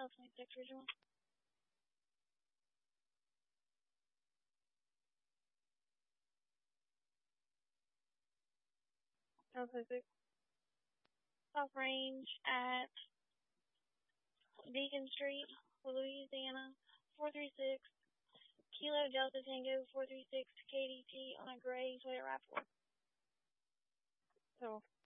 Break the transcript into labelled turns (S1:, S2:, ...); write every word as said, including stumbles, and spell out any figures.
S1: Alpha twenty-six original. Alpha twenty-six. Off range at Beacon Street, Louisiana, four three six. Kilo Delta Tango four three six K D T on a gray Toyota RAV four. So